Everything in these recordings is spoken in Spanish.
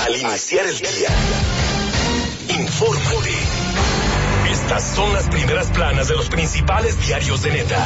Al iniciar el día, infórmate. Estas son las primeras planas de los principales diarios de Neta.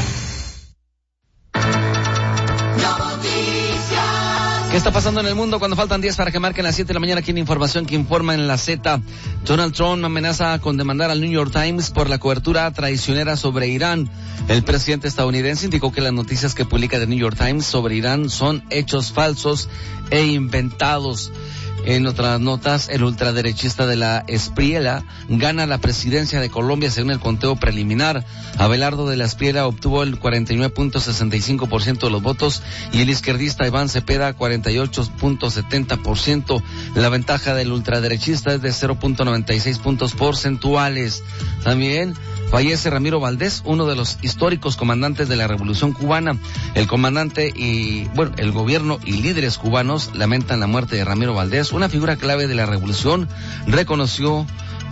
¿Qué está pasando en el mundo cuando faltan 10 para que marquen las 7 de la mañana? Aquí en Información que informa en la Z. Donald Trump amenaza con demandar al New York Times por la cobertura traicionera sobre Irán. El presidente estadounidense indicó que las noticias que publica The New York Times sobre Irán son hechos falsos e inventados. En otras notas, el ultraderechista de la Espriella gana la presidencia de Colombia según el conteo preliminar. Abelardo de la Espriella obtuvo el 49.65% de los votos y el izquierdista Iván Cepeda 48.70%. La ventaja del ultraderechista es de 0.96 puntos porcentuales. También fallece Ramiro Valdés, uno de los históricos comandantes de la Revolución Cubana. El comandante el gobierno y líderes cubanos lamentan la muerte de Ramiro Valdés, una figura clave de la revolución, reconocido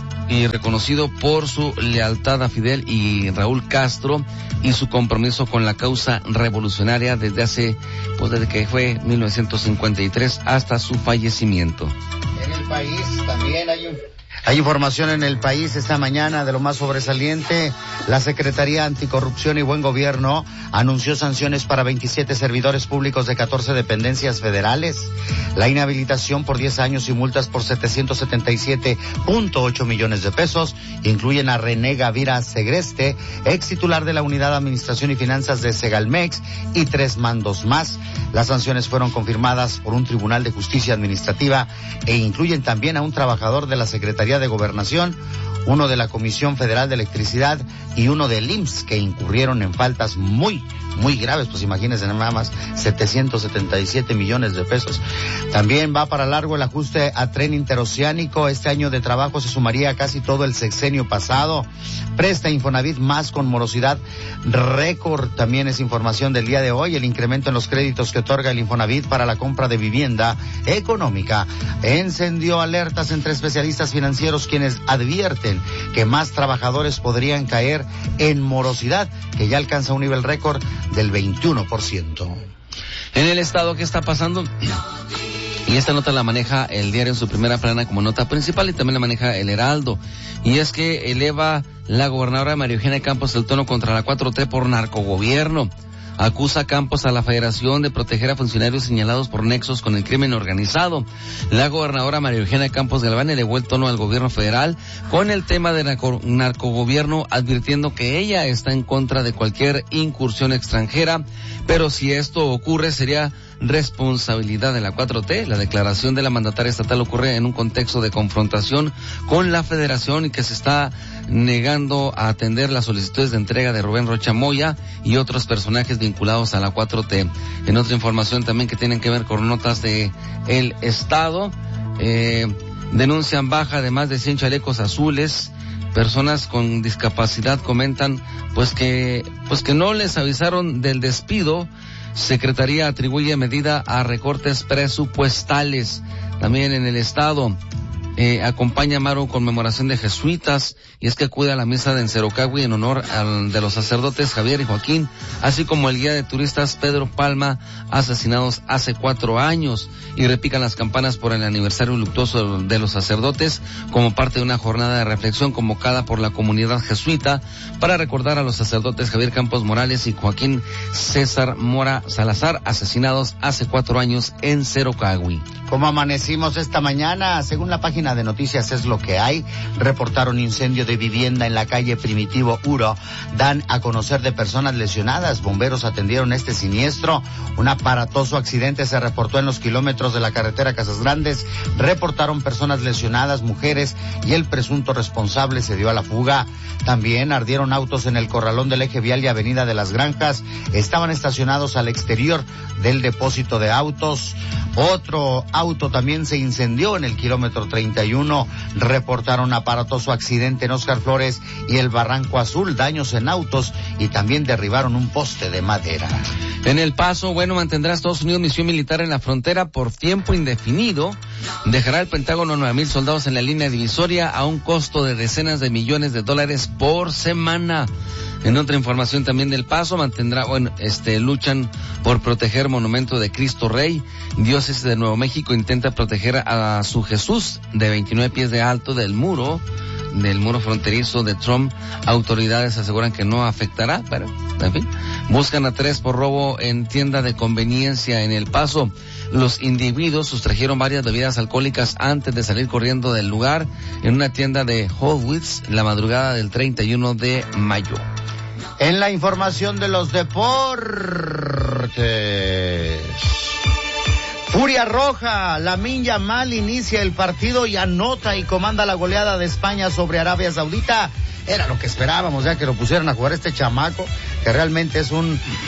por su lealtad a Fidel y Raúl Castro y su compromiso con la causa revolucionaria desde que fue 1953 hasta su fallecimiento. En el país también hay información en el país esta mañana de lo más sobresaliente. La Secretaría Anticorrupción y Buen Gobierno anunció sanciones para 27 servidores públicos de 14 dependencias federales. La inhabilitación por 10 años y multas por 777.8 millones de pesos incluyen a René Gavira Segreste, ex titular de la Unidad de Administración y Finanzas de Segalmex, y 3 mandos más. Las sanciones fueron confirmadas por un tribunal de justicia administrativa e incluyen también a un trabajador de la Secretaría de Gobernación, uno de la Comisión Federal de Electricidad y uno del IMSS, que incurrieron en faltas muy graves. Pues imagínense nada más, 777 millones de pesos. También va para largo el ajuste a tren interoceánico. Este año de trabajo se sumaría a casi todo el sexenio pasado. Presta Infonavit más con morosidad récord. También es información del día de hoy. El incremento en los créditos que otorga el Infonavit para la compra de vivienda económica encendió alertas entre especialistas financieros, quienes advierten que más trabajadores podrían caer en morosidad, que ya alcanza un nivel récord del 21%. En el estado, ¿qué está pasando? Y esta nota la maneja el diario en su primera plana como nota principal y también la maneja el Heraldo. Y es que eleva la gobernadora María Eugenia Campos el tono contra la 4T por narcogobierno. Acusa Campos a la Federación de proteger a funcionarios señalados por nexos con el crimen organizado. La gobernadora María Eugenia Campos Galván elevó el tono al gobierno federal con el tema de narcogobierno, advirtiendo que ella está en contra de cualquier incursión extranjera, pero si esto ocurre sería responsabilidad de la 4T. La declaración de la mandataria estatal ocurre en un contexto de confrontación con la Federación y que se está negando a atender las solicitudes de entrega de Rubén Rocha Moya y otros personajes vinculados a la 4T. En otra información también que tienen que ver con notas de el Estado, denuncian baja de más de 100 chalecos azules. Personas con discapacidad comentan pues que no les avisaron del despido. Secretaría atribuye medida a recortes presupuestales. También en el Estado acompaña Amaro conmemoración de jesuitas, y es que acude a la misa de Encerocagui en honor de los sacerdotes Javier y Joaquín, así como el guía de turistas Pedro Palma, asesinados hace 4 años, y repican las campanas por el aniversario luctuoso de los sacerdotes como parte de una jornada de reflexión convocada por la comunidad jesuita para recordar a los sacerdotes Javier Campos Morales y Joaquín César Mora Salazar, asesinados hace 4 años en Encerocagui. ¿Cómo amanecimos esta mañana? Según la página de noticias Es Lo Que Hay, reportaron incendio de vivienda en la calle Primitivo Uro. Dan a conocer de personas lesionadas. Bomberos atendieron este siniestro. Un aparatoso accidente se reportó en los kilómetros de la carretera Casas Grandes. Reportaron personas lesionadas, mujeres, y el presunto responsable se dio a la fuga. También ardieron autos en el corralón del eje vial y avenida de las Granjas. Estaban estacionados al exterior del depósito de autos. Otro auto también se incendió en el kilómetro 31. Reportaron aparatoso accidente en Óscar Flores y el Barranco Azul, daños en autos, y también derribaron un poste de madera. En El Paso, mantendrá Estados Unidos misión militar en la frontera por tiempo indefinido. Dejará el Pentágono 9,000 soldados en la línea divisoria a un costo de decenas de millones de dólares por semana. En otra información también del Paso, luchan por proteger monumento de Cristo Rey. Diócesis de Nuevo México intenta proteger a su Jesús de 29 pies de alto del muro fronterizo de Trump. Autoridades aseguran que no afectará, pero en fin. Buscan a 3 por robo en tienda de conveniencia en El Paso. Los individuos sustrajeron varias bebidas alcohólicas antes de salir corriendo del lugar en una tienda de Whole Foods la madrugada del 31 de mayo. En la información de los deportes, Furia Roja, Lamine Yamal inicia el partido y anota y comanda la goleada de España sobre Arabia Saudita. Era lo que esperábamos, ya que lo pusieran a jugar este chamaco, que realmente es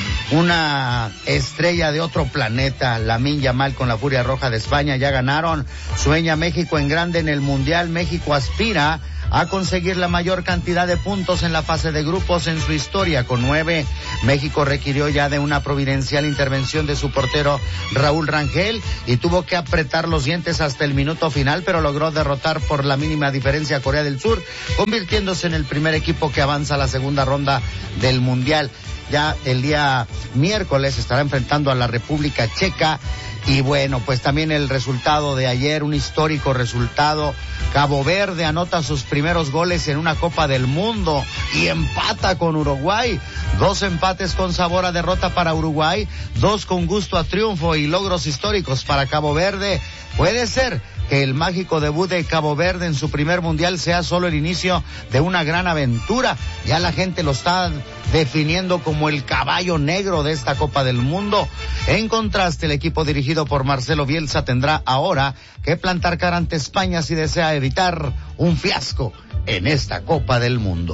una estrella de otro planeta. Lamine Yamal con la Furia Roja de España ya ganaron. Sueña México en grande en el Mundial. México aspira a conseguir la mayor cantidad de puntos en la fase de grupos en su historia, con 9. México requirió ya de una providencial intervención de su portero Raúl Rangel y tuvo que apretar los dientes hasta el minuto final, pero logró derrotar por la mínima diferencia a Corea del Sur, convirtiéndose en el primer equipo que avanza a la segunda ronda del Mundial. Ya el día miércoles estará enfrentando a la República Checa. Y bueno, pues también el resultado de ayer, un histórico resultado. Cabo Verde anota sus primeros goles en una Copa del Mundo y empata con Uruguay. 2 empates con sabor a derrota para Uruguay, 2 con gusto a triunfo y logros históricos para Cabo Verde. Puede ser que el mágico debut de Cabo Verde en su primer mundial sea solo el inicio de una gran aventura. Ya la gente lo está definiendo como el caballo negro de esta Copa del Mundo. En contraste, el equipo dirigido por Marcelo Bielsa tendrá ahora que plantar cara ante España si desea evitar un fiasco en esta Copa del Mundo.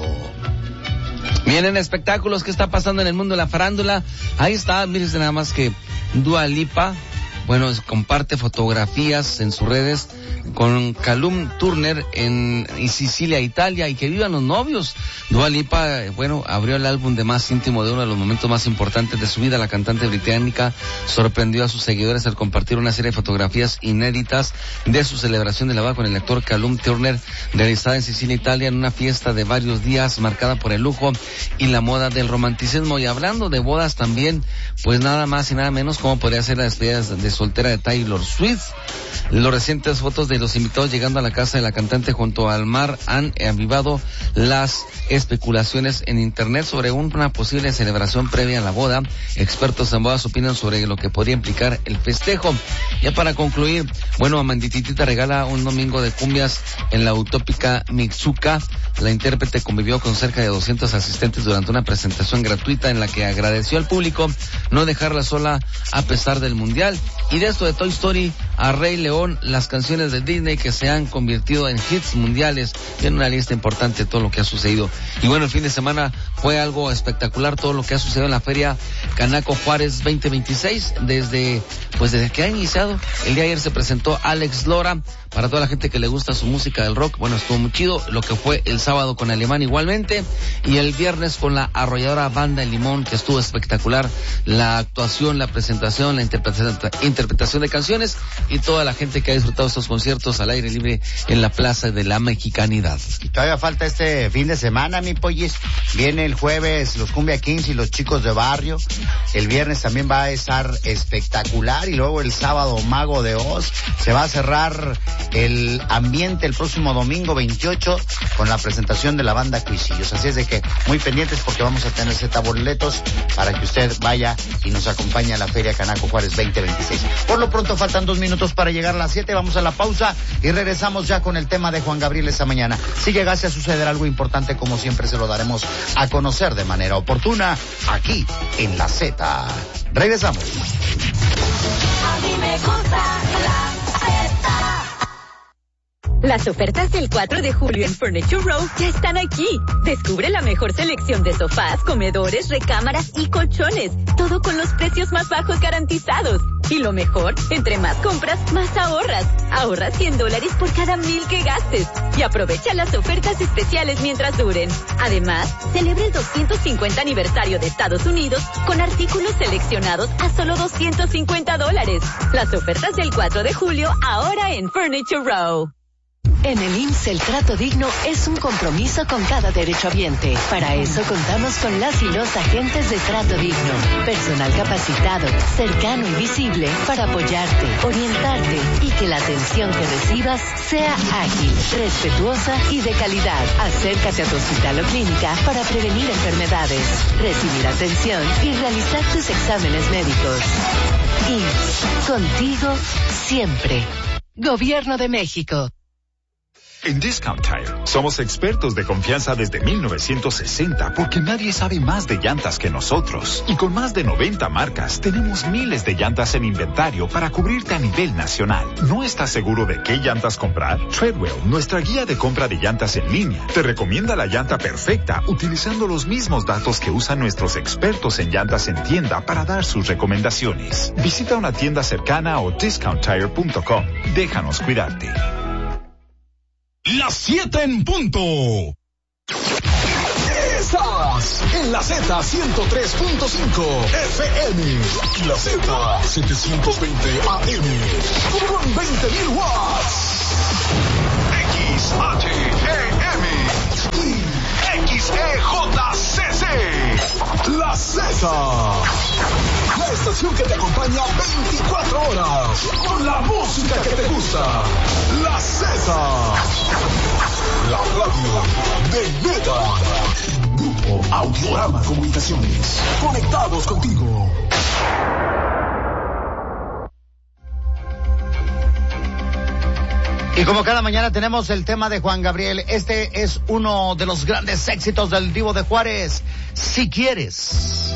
Vienen espectáculos. ¿Qué está pasando en el mundo de la farándula? Ahí está, mírense nada más que Dua Lipa, comparte fotografías en sus redes con Callum Turner en Sicilia, Italia, y que vivan los novios. Dua Lipa, abrió el álbum de más íntimo de uno de los momentos más importantes de su vida. La cantante británica sorprendió a sus seguidores al compartir una serie de fotografías inéditas de su celebración de la boda con el actor Callum Turner, realizada en Sicilia, Italia, en una fiesta de varios días marcada por el lujo y la moda del romanticismo. Y hablando de bodas también, pues nada más y nada menos como podría ser la despedida de soltera de Taylor Swift. Los recientes fotos de los invitados llegando a la casa de la cantante junto al mar han avivado las especulaciones en internet sobre una posible celebración previa a la boda. Expertos en bodas opinan sobre lo que podría implicar el festejo. Ya para concluir, Amandititita regala un domingo de cumbias en la utópica Mitsuka. La intérprete convivió con cerca de 200 asistentes durante una presentación gratuita en la que agradeció al público no dejarla sola a pesar del mundial. Y de esto de Toy Story a Rey León, las canciones de Disney que se han convertido en hits mundiales. Tiene una lista importante de todo lo que ha sucedido. Y el fin de semana fue algo espectacular todo lo que ha sucedido en la Feria Canaco Juárez 2026. Desde que ha iniciado, el día de ayer se presentó Alex Lora. Para toda la gente que le gusta su música del rock, estuvo muy chido. Lo que fue el sábado con Alemán igualmente. Y el viernes con la arrolladora Banda El Limón, que estuvo espectacular. La actuación, la presentación, la interpretación de canciones y toda la gente que ha disfrutado estos conciertos al aire libre en la Plaza de la Mexicanidad. Y todavía falta este fin de semana, mi pollis. Viene el jueves los Cumbia Kings y los Chicos de Barrio. El viernes también va a estar espectacular. Y luego el sábado Mago de Oz. Se va a cerrar el ambiente el próximo domingo 28 con la presentación de la banda Cuisillos. Así es de que muy pendientes porque vamos a tener boletos para que usted vaya y nos acompañe a la Feria Canaco Juárez 2026. Por lo pronto faltan 2 minutos para llegar a las 7. Vamos a la pausa y regresamos ya con el tema de Juan Gabriel esta mañana. Si llegase a suceder algo importante, como siempre se lo daremos a conocer de manera oportuna aquí en la Z. Regresamos. A mí me gusta la Z. Las ofertas del 4 de julio en Furniture Row ya están aquí. Descubre la mejor selección de sofás, comedores, recámaras y colchones. Todo con los precios más bajos garantizados. Y lo mejor, entre más compras, más ahorras. Ahorra $100 por cada 1,000 que gastes. Y aprovecha las ofertas especiales mientras duren. Además, celebra el 250 aniversario de Estados Unidos con artículos seleccionados a solo $250. Las ofertas del 4 de julio ahora en Furniture Row. En el IMSS el trato digno es un compromiso con cada derechohabiente. Para eso contamos con las y los agentes de trato digno. Personal capacitado, cercano y visible para apoyarte, orientarte y que la atención que recibas sea ágil, respetuosa y de calidad. Acércate a tu hospital o clínica para prevenir enfermedades, recibir atención y realizar tus exámenes médicos. IMSS, contigo siempre. Gobierno de México. En Discount Tire somos expertos de confianza desde 1960 porque nadie sabe más de llantas que nosotros. Y con más de 90 marcas tenemos miles de llantas en inventario para cubrirte a nivel nacional. ¿No estás seguro de qué llantas comprar? Treadwell, nuestra guía de compra de llantas en línea, te recomienda la llanta perfecta utilizando los mismos datos que usan nuestros expertos en llantas en tienda para dar sus recomendaciones. Visita una tienda cercana o discounttire.com. Déjanos cuidarte. Las 7 en punto. Estás en la Z 103.5 FM y la Z 720 AM con 20.000 watts. XHEM y XEJCC. La Z. La estación que te acompaña 24 horas con la música que te gusta. La Z. La radio de Meta. Grupo Audiorama Comunicaciones. Conectados contigo. Y como cada mañana tenemos el tema de Juan Gabriel. Este es uno de los grandes éxitos del Divo de Juárez. Si quieres.